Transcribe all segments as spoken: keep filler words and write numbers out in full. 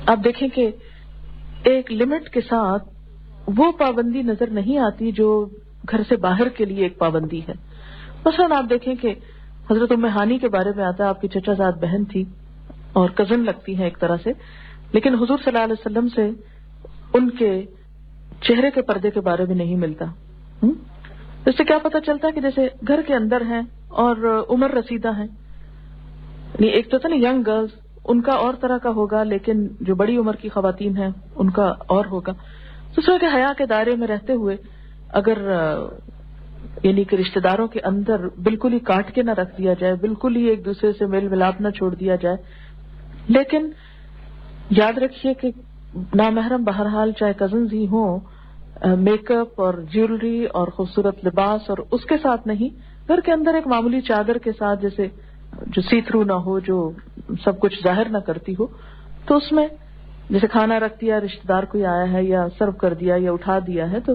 آپ دیکھیں کہ ایک لمٹ کے ساتھ وہ پابندی نظر نہیں آتی جو گھر سے باہر کے لیے ایک پابندی ہے. مثلاً آپ دیکھیں کہ حضرت ام ہانی کے بارے میں آتا ہے، آپ کی چچا زاد بہن تھی اور کزن لگتی ہیں ایک طرح سے، لیکن حضور صلی اللہ علیہ وسلم سے ان کے چہرے کے پردے کے بارے میں نہیں ملتا. اس سے کیا پتہ چلتا ہے کہ جیسے گھر کے اندر ہیں اور عمر رسیدہ ہیں، یعنی ایک تو تھا نا ینگ گرلز، ان کا اور طرح کا ہوگا، لیکن جو بڑی عمر کی خواتین ہیں ان کا اور ہوگا. دوسرے کے حیا کے دائرے میں رہتے ہوئے اگر یعنی کہ رشتہ داروں کے اندر بالکل ہی کاٹ کے نہ رکھ دیا جائے، بالکل ہی ایک دوسرے سے میل ملاپ نہ چھوڑ دیا جائے، لیکن یاد رکھیے کہ نامحرم بہرحال چاہے کزنز ہی ہوں، میک اپ اور جیولری اور خوبصورت لباس اور اس کے ساتھ نہیں، گھر کے اندر ایک معمولی چادر کے ساتھ جیسے جو سی تھرو نہ ہو، جو سب کچھ ظاہر نہ کرتی ہو، تو اس میں جیسے کھانا رکھ دیا، رشتہ دار کوئی آیا ہے یا سرو کر دیا یا اٹھا دیا ہے، تو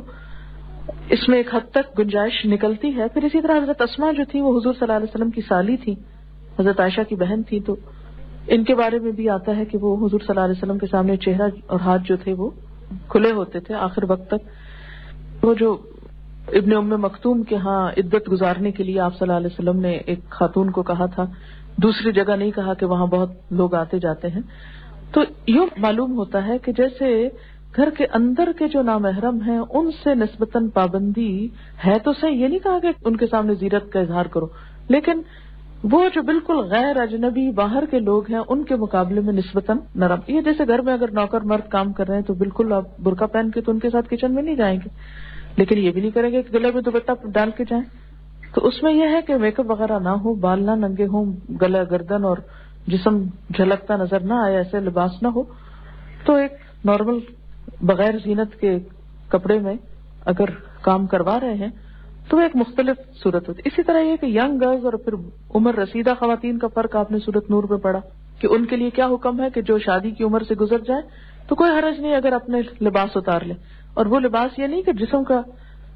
اس میں ایک حد تک گنجائش نکلتی ہے. پھر اسی طرح حضرت اسماء جو تھی وہ حضور صلی اللہ علیہ وسلم کی سالی تھی، حضرت عائشہ کی بہن تھی، تو ان کے بارے میں بھی آتا ہے کہ وہ حضور صلی اللہ علیہ وسلم کے سامنے چہرہ اور ہاتھ جو تھے وہ کھلے ہوتے تھے آخر وقت تک. وہ جو ابن ام مکتوم کے ہاں عدت گزارنے کے لیے آپ صلی اللہ علیہ وسلم نے ایک خاتون کو کہا تھا، دوسری جگہ نہیں کہا کہ وہاں بہت لوگ آتے جاتے ہیں. تو یوں معلوم ہوتا ہے کہ جیسے گھر کے اندر کے جو نامحرم ہیں ان سے نسبتاً پابندی ہے، تو صحیح، یہ نہیں کہا کہ ان کے سامنے زیرت کا اظہار کرو، لیکن وہ جو بالکل غیر اجنبی باہر کے لوگ ہیں ان کے مقابلے میں نسبتاً نرم. یہ جیسے گھر میں اگر نوکر مرد کام کر رہے ہیں تو بالکل آپ برقع پہن کے تو ان کے ساتھ کچن میں نہیں جائیں گے، لیکن یہ بھی نہیں کریں گے کہ گلے میں دوپٹہ ڈال کے جائیں. تو اس میں یہ ہے کہ میک اپ وغیرہ نہ ہو، بال نہ ننگے ہوں، گلا گردن اور جسم جھلکتا نظر نہ آئے، ایسے لباس نہ ہو. تو ایک نارمل بغیر زینت کے کپڑے میں اگر کام کروا رہے ہیں تو ایک مختلف صورت ہوتی. اسی طرح یہ کہ ینگ گرلز اور پھر عمر رسیدہ خواتین کا فرق آپ نے سورۃ نور میں پڑھا کہ ان کے لیے کیا حکم ہے کہ جو شادی کی عمر سے گزر جائے تو کوئی حرج نہیں اگر اپنے لباس اتار لے. اور وہ لباس یہ نہیں کہ جسم کا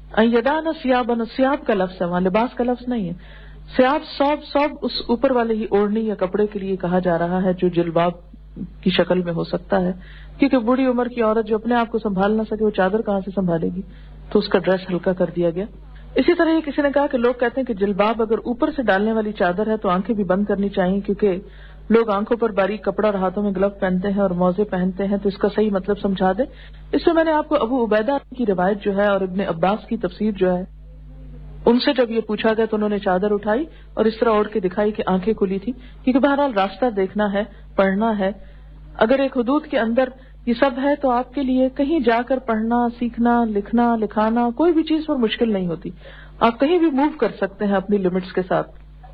یدان سیابن، سیاب کا لفظ ہے وہاں، لباس کا لفظ نہیں ہے. سیاب صوب صوب اس اوپر والے ہی اوڑھنی یا کپڑے کے لیے کہا جا رہا ہے جو جلباب کی شکل میں ہو سکتا ہے، کیونکہ بوڑھی عمر کی عورت جو اپنے آپ کو سنبھال نہ سکے وہ چادر کہاں سے سنبھالے گی، تو اس کا ڈریس ہلکا کر دیا گیا. اسی طرح یہ کسی نے کہا کہ لوگ کہتے ہیں کہ جلباب اگر اوپر سے ڈالنے والی چادر ہے تو آنکھیں بھی بند کرنی چاہیے، کیونکہ لوگ آنکھوں پر باریک کپڑا اور ہاتھوں میں گلو پہنتے ہیں اور موزے پہنتے ہیں، تو اس کا صحیح مطلب سمجھا دیں. اس میں میں نے آپ کو ابو عبیدہ کی روایت جو ہے اور ابن عباس کی تفسیر جو ہے ان سے جب یہ پوچھا گیا تو انہوں نے چادر اٹھائی اور اس طرح اوڑھ کے دکھائی کہ آنکھیں کھلی تھی، کیونکہ بہرحال راستہ دیکھنا ہے، پڑھنا ہے. اگر ایک حدود کے اندر یہ سب ہے تو آپ کے لیے کہیں جا کر پڑھنا، سیکھنا، لکھنا، لکھانا کوئی بھی چیز پر مشکل نہیں ہوتی. آپ کہیں بھی موو کر سکتے ہیں اپنی لمٹس کے ساتھ.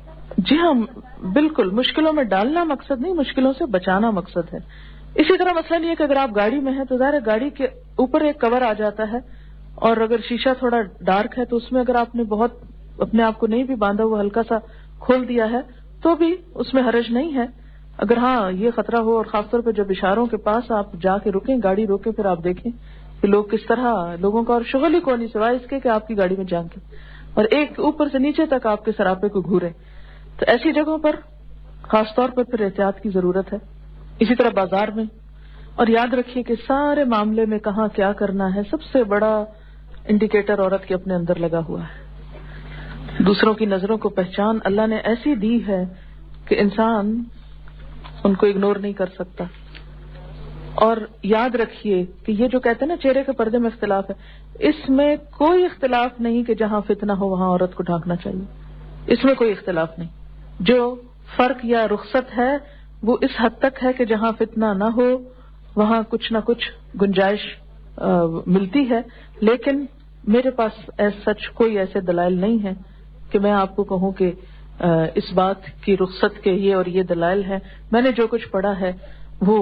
جی ہاں بالکل، مشکلوں میں ڈالنا مقصد نہیں، مشکلوں سے بچانا مقصد ہے. اسی طرح مثلا یہ کہ اگر آپ گاڑی میں ہیں تو ظاہر ہے گاڑی کے اوپر ایک کور آ جاتا ہے، اور اگر شیشہ تھوڑا ڈارک ہے تو اس میں اگر آپ نے بہت اپنے آپ کو نہیں بھی باندھا ہوا، ہلکا سا کھول دیا ہے تو بھی اس میں حرج نہیں ہے. اگر ہاں یہ خطرہ ہو، اور خاص طور پہ جب اشاروں کے پاس آپ جا کے رکیں، گاڑی روکیں، پھر آپ دیکھیں کہ لوگ کس طرح، لوگوں کا اور شغل ہی کو نہیں سوائے اس کے کہ آپ کی گاڑی میں جائیں گے اور ایک اوپر سے نیچے تک آپ کے سراپے کو گھوریں. تو ایسی جگہوں پر خاص طور پر پھر احتیاط کی ضرورت ہے. اسی طرح بازار میں. اور یاد رکھیے کہ سارے معاملے میں کہاں کیا کرنا ہے سب سے بڑا انڈیکیٹر عورت کے اپنے اندر لگا ہوا ہے. دوسروں کی نظروں کو پہچان اللہ نے ایسی دی ہے کہ انسان ان کو اگنور نہیں کر سکتا. اور یاد رکھیے کہ یہ جو کہتے ہیں نا چہرے کے پردے میں اختلاف ہے، اس میں کوئی اختلاف نہیں کہ جہاں فتنہ ہو وہاں عورت کو ڈھانکنا چاہیے، اس میں کوئی اختلاف نہیں. جو فرق یا رخصت ہے وہ اس حد تک ہے کہ جہاں فتنہ نہ ہو وہاں کچھ نہ کچھ گنجائش ملتی ہے. لیکن میرے پاس ایس سچ کوئی ایسے دلائل نہیں ہیں کہ میں آپ کو کہوں کہ اس بات کی رخصت کے یہ اور یہ دلائل ہیں. میں نے جو کچھ پڑھا ہے وہ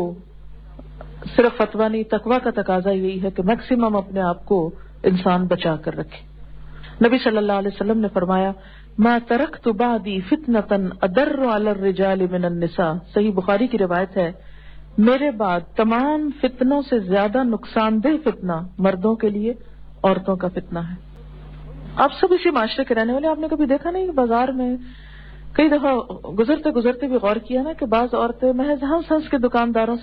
صرف فتویٰ نہیں، تقویٰ کا تقاضا یہی ہے کہ میکسیمم اپنے آپ کو انسان بچا کر رکھے. نبی صلی اللہ علیہ وسلم نے فرمایا ما ترکت بعدی فتنة اضر علی الرجال من النساء، صحیح بخاری کی روایت ہے، میرے بعد تمام فتنوں سے زیادہ نقصان دہ فتنہ مردوں کے لیے عورتوں کا فتنہ ہے. آپ سب اسی معاشرے کے رہنے والے، آپ نے کبھی دیکھا نہیں کہ بازار میں کئی دفعہ گزرتے گزرتے بھی غور کیا نا کہ بعض عورتیں محض ہنس ہنس کے دکانداروں سے